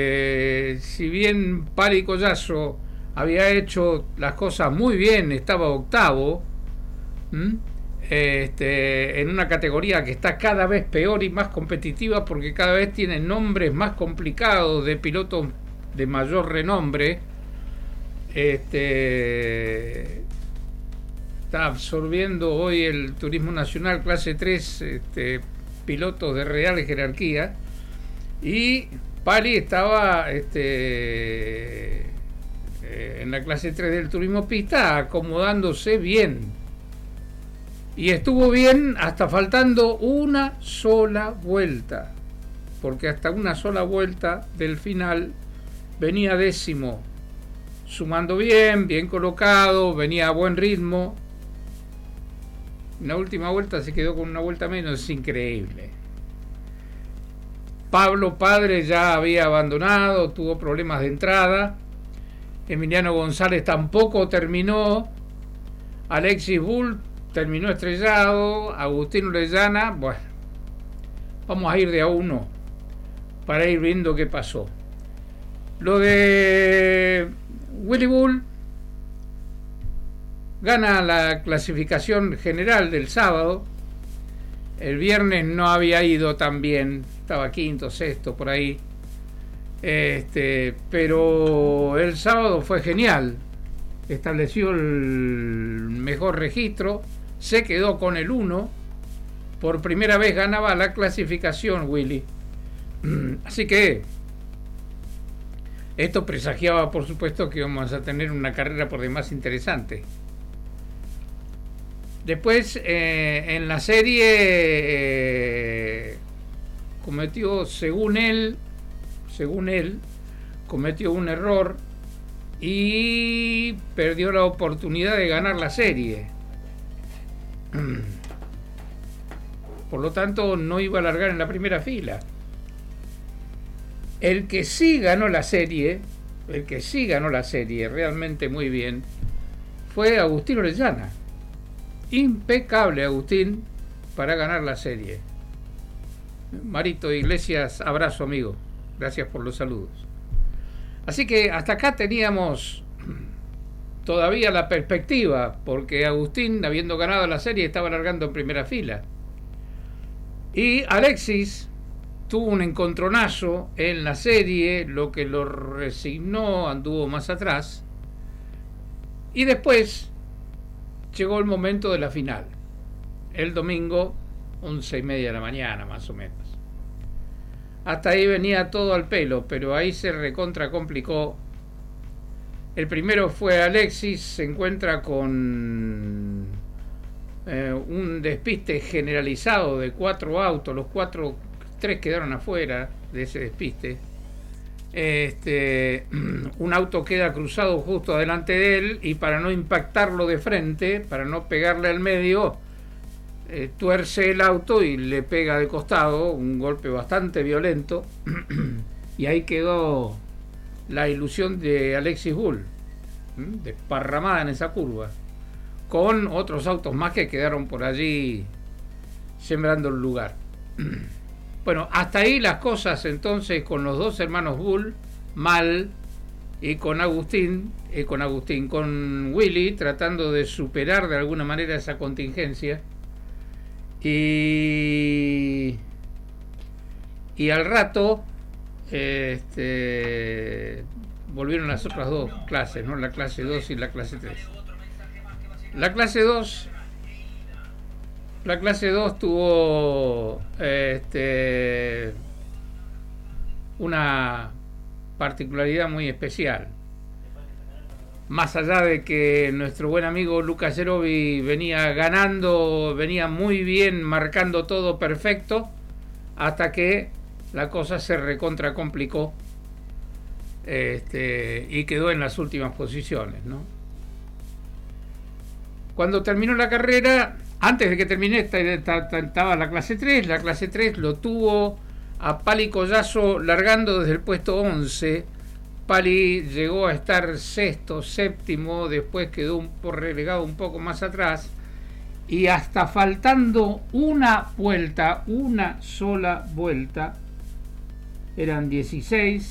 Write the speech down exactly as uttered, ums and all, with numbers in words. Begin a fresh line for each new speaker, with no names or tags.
Eh, si bien Pali Collazo había hecho las cosas muy bien, estaba octavo, ¿m? Este, en una categoría que está cada vez peor y más competitiva porque cada vez tiene nombres más complicados de pilotos de mayor renombre. Este, está absorbiendo hoy el turismo nacional clase tres, este, pilotos de real jerarquía, y Pali estaba este, en la clase tres del turismo pista acomodándose bien. Y estuvo bien hasta faltando una sola vuelta, porque hasta una sola vuelta del final venía décimo, sumando bien, bien colocado, venía a buen ritmo. En la última vuelta se quedó con una vuelta menos, es increíble. Pablo Padre ya había abandonado, tuvo problemas de entrada. Emiliano González tampoco terminó. Alexis Bull terminó estrellado. Agustín Orellana, bueno, vamos a ir de a uno para ir viendo qué pasó. Lo de Willy Bull gana la clasificación general del sábado. El viernes no había ido tan bien, estaba quinto, sexto, por ahí. Este, pero el sábado fue genial. Estableció el mejor registro, se quedó con el uno. Por primera vez ganaba la clasificación Willy. Así que esto presagiaba, por supuesto, que íbamos a tener una carrera por demás interesante. Después, eh, en la serie, eh, cometió, según él, según él, cometió un error y perdió la oportunidad de ganar la serie. Por lo tanto, no iba a largar en la primera fila. El que sí ganó la serie, el que sí ganó la serie realmente muy bien, fue Agustín Orellana. Impecable Agustín para ganar la serie. Marito Iglesias, abrazo amigo, gracias por los saludos. Así que hasta acá teníamos todavía la perspectiva, porque Agustín, habiendo ganado la serie, estaba largando en primera fila. Y Alexis tuvo un encontronazo en la serie, lo que lo resignó, anduvo más atrás. Y después llegó el momento de la final, el domingo, once y media de la mañana más o menos. Hasta ahí venía todo al pelo, pero ahí se recontra complicó. El primero fue Alexis, se encuentra con eh, un despiste generalizado de cuatro autos, los cuatro, tres quedaron afuera de ese despiste. Este, un auto queda cruzado justo delante de él y para no impactarlo de frente, para no pegarle al medio, eh, tuerce el auto y le pega de costado, un golpe bastante violento. Y ahí quedó la ilusión de Alexis Bull, desparramada en esa curva, con otros autos más que quedaron por allí sembrando el lugar. Bueno, hasta ahí las cosas entonces con los dos hermanos Bull, mal, y con Agustín, y con Agustín, con Willy, tratando de superar de alguna manera esa contingencia. Y, y al rato este, volvieron las otras dos clases, ¿no? La clase dos y la clase tres. La clase dos... La clase dos tuvo este, una particularidad muy especial. Más allá de que nuestro buen amigo Lucas Yerovi venía ganando, venía muy bien, marcando todo perfecto, hasta que la cosa se recontra complicó este, y quedó en las últimas posiciones, ¿no? Cuando terminó la carrera, antes de que termine, estaba la clase tres. La clase tres lo tuvo a Pali Collazo largando desde el puesto once. Pali llegó a estar sexto, séptimo, después quedó un poco relegado un poco más atrás. Y hasta faltando una vuelta, una sola vuelta, eran dieciséis,